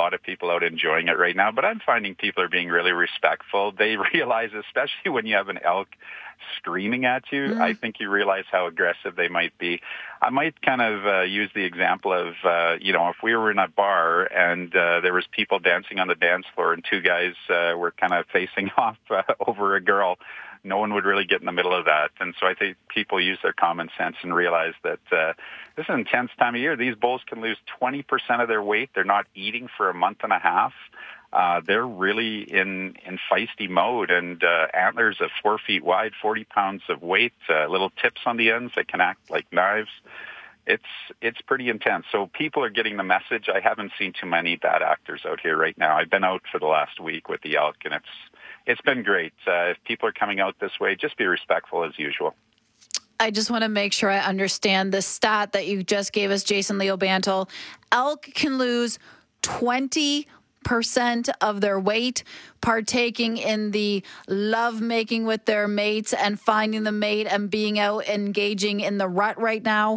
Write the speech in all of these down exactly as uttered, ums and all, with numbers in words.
lot of people out enjoying it right now, but I'm finding people are being really respectful. They realize, especially when you have an elk screaming at you, mm. I think you realize how aggressive they might be. I might kind of uh, use the example of, uh, you know, if we were in a bar and uh, there was people dancing on the dance floor and two guys uh, were kind of facing off uh, over a girl, no one would really get in the middle of that. And so I think people use their common sense and realize that uh, this is an intense time of year. These bulls can lose twenty percent of their weight. They're not eating for a month and a half. Uh, they're really in, in feisty mode, and uh, antlers of four feet wide, forty pounds of weight, uh, little tips on the ends that can act like knives. It's it's pretty intense. So people are getting the message. I haven't seen too many bad actors out here right now. I've been out for the last week with the elk, and it's it's been great. Uh, if people are coming out this way, just be respectful as usual. I just want to make sure I understand the stat that you just gave us, Jason Leobantel. Elk can lose twenty percent of their weight partaking in the love making with their mates and finding the mate and being out engaging in the rut right now?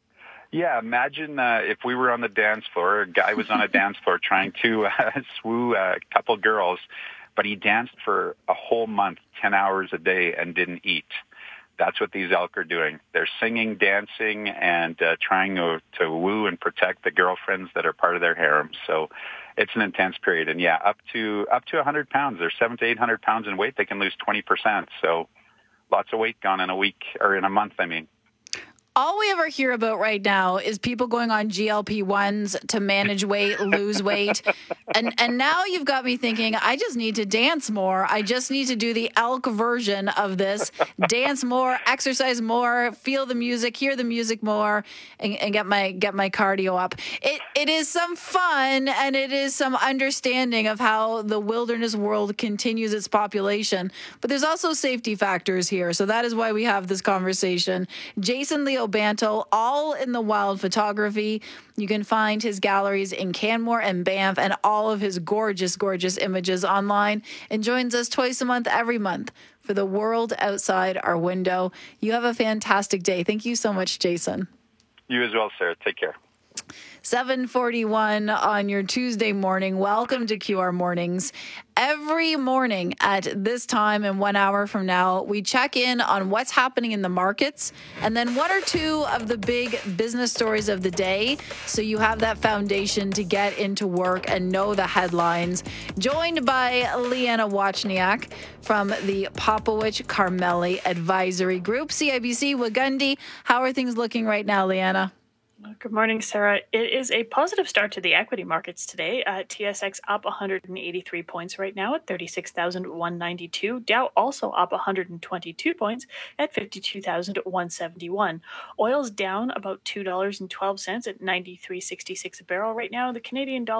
Yeah, imagine uh, if we were on the dance floor, a guy was on a dance floor trying to uh, swoo a couple girls, but he danced for a whole month, ten hours a day, and didn't eat. That's what these elk are doing. They're singing, dancing, and uh, trying to, to woo and protect the girlfriends that are part of their harem. So it's an intense period. And yeah, up to up to one hundred pounds. They're seven to eight hundred pounds in weight. They can lose twenty percent. So lots of weight gone in a week, or in a month, I mean. All we ever hear about right now is people going on G L P ones to manage weight, lose weight. And and now you've got me thinking, I just need to dance more. I just need to do the elk version of this. Dance more, exercise more, feel the music, hear the music more, and, and get my get my cardio up. It It is some fun, and it is some understanding of how the wilderness world continues its population. But there's also safety factors here. So that is why we have this conversation. Jason Leo Bantel, All in the Wild Photography. You can find his galleries in Canmore and Banff and all of his gorgeous, gorgeous images online, and joins us twice a month, every month, for the world outside our window. You have a fantastic day. Thank you so much, Jason. You as well, Sarah. Take care. seven forty-one on your Tuesday morning. Welcome to Q R Mornings. Every morning at this time and one hour from now, we check in on what's happening in the markets and then one or two of the big business stories of the day, so you have that foundation to get into work and know the headlines. Joined by Leanna Wachniak from the Popowich Carmeli Advisory Group. C I B C Wagundi, how are things looking right now, Leanna? Good morning, Sarah. It is a positive start to the equity markets today. Uh, T S X up one hundred eighty-three points right now at thirty-six thousand one hundred ninety-two. Dow also up one hundred twenty-two points at fifty-two thousand one hundred seventy-one. Oil's down about two dollars and twelve cents at ninety-three sixty-six a barrel right now. The Canadian dollar